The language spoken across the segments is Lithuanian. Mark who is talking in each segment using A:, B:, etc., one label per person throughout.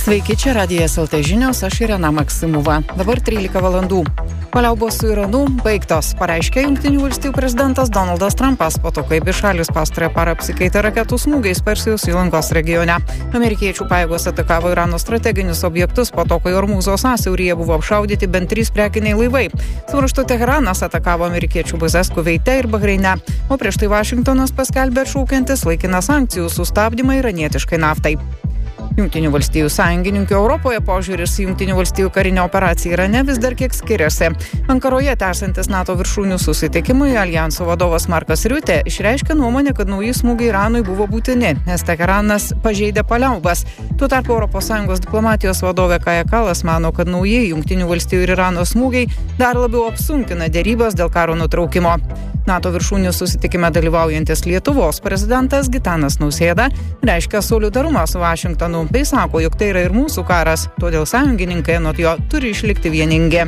A: Sveiki, čia Radijas LT žinios, aš Irena Maksimova. Dabar 13 valandų. Paliaubos su Iranu baigtos, pareiškė Jungtinių valstijų prezidentas Donaldas Trumpas, po to, kai abi šalis pastarąją parą apsikeitė raketų smūgiais Persijos įlankos regione. Amerikiečių pajėgos atakavo Irano strateginius objektus, po to, kai Ormūzo sąsiauryje buvo apšaudyti bent 3 prekiniai laivai. Savo ruožtu Teheranas atakavo amerikiečių bazes Kuveite ir Bahreine, o prieš tai Vašingtonas paskelbė atšaukiantis laikiną sankcijų sustabdymą iranietiškai naftai. Jungtinių valstijų sąjungininkų Europoje požiūris į Jungtinių valstijų karinę operaciją Irane vis dar kiek skiriasi. Ankaroje tęsiantis NATO viršūnių susitikimui aljanso vadovas Markas Riutė išreiškė nuomonę, kad nauji smūgiai Iranui buvo būtini, nes Teheranas pažeidė paliaubas. Tuo tarpu ES diplomatijos vadovė Kaja Kallas mano, kad nauji Jungtinių valstijų ir Irano smūgiai dar labiau apsunkina derybas dėl karo nutraukimo. NATO viršūnių susitikime dalyvaujantis Lietuvos prezidentas Gitanas Nausėda reiškia solidarumą su Vašingtonu bei sako, jog tai yra ir mūsų karas, todėl sąjungininkai anot jo turi išlikti vieningi.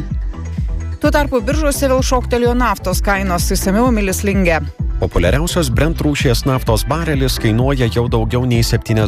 A: Tuo tarpu biržose vėl šoktelėjo naftos kainos, išsamiau Emilis Lingė.
B: Populiariausios Brent rūšies naftos barelis kainuoja jau daugiau nei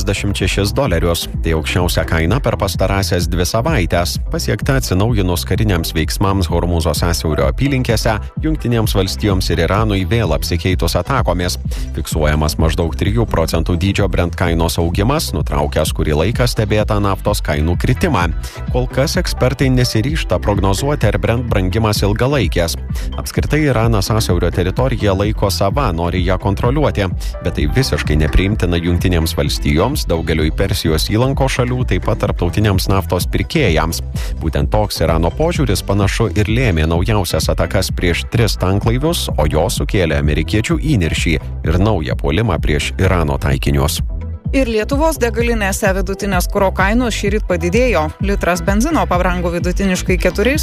B: $76. Tai aukščiausia kaina per pastarąsias 2 savaitės, pasiekta atsinaujinus kariniams veiksmams Hormūzo sąsiaurio apylinkėse, Jungtinėms valstijoms ir Iranui vėl apsikeitus atakomis. Fiksuojamas maždaug 3% dydžio Brent kainos augimas, nutraukęs kurį laiką stebėtą naftos kainų kritimą. Kol kas ekspertai nesiryžta prognozuoti, ar Brent brangimas ilgalaikės. Apskritai Iranas sąsiaurio teritoriją laiko sava, nori ją kontroliuoti, bet tai visiškai nepriimtina Jungtinėms valstijoms, daugeliui Persijos įlankos šalių, taip pat tarptautiniams naftos pirkėjams. Būtent toks Irano požiūris panašu ir lėmė naujausias atakas prieš 3 tanklaivius, o jos sukėlė amerikiečių įniršį ir naują puolimą prieš Irano taikinius.
A: Ir Lietuvos degalinėse vidutinės kuro kainos šįryt padidėjo. Litras benzino pabrango vidutiniškai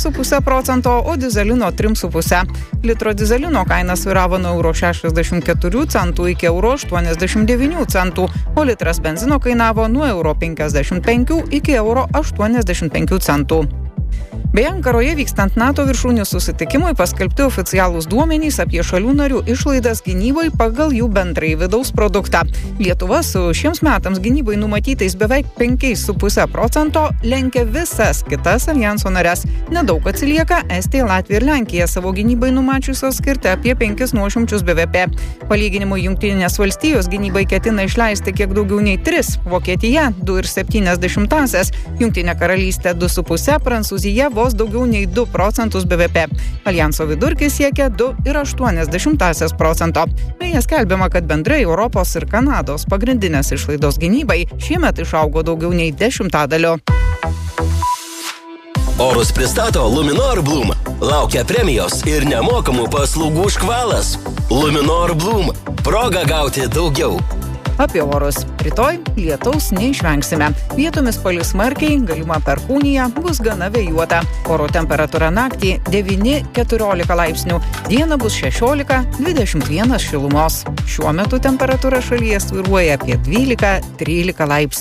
A: 4,5%, o dizelino 3,5%. Litro dizelino kaina svyravo nuo €64 iki €89, o litras benzino kainavo nuo €55 iki €85. Beje, Ankaroje vykstant NATO viršūnių susitikimui paskelbti oficialūs duomenys apie šalių narių išlaidas gynybai pagal jų bendrąjį vidaus produktą. Lietuva su šiems metams gynybai numatytais beveik 5,5% lenkia visas kitas aljanso nares. Nedaug atsilieka Estija, Latvija ir Lenkija, savo gynybai numačiusios skirti apie 5% BVP. Palyginimui Jungtinės valstijos gynybai ketina išleisti kiek daugiau nei 3, Vokietija 2,7, Jungtinė karalystė 2,5, Prancūzija vos daugiau nei 2% BVP. Aljanso vidurkis siekia 2,8%. Beje, skelbiama, kad bendrai Europos ir Kanados pagrindinės išlaidos gynybai šiemet išaugo daugiau nei 10%.
C: Orus pristato Luminor Bloom. Laukia premijos ir nemokamų paslaugų škvalas. Luminor Bloom. Proga gauti daugiau.
A: Apie orus. Rytoj lietaus neišvengsime. Vietomis palis smarkiai, galima perkūnija, bus gana vėjuota. Oro temperatūra naktį 9-14 laipsnių, dieną bus 16-21 šilumos. Šiuo metu temperatūra šalyje svyruoja apie 12-13 laipsnių.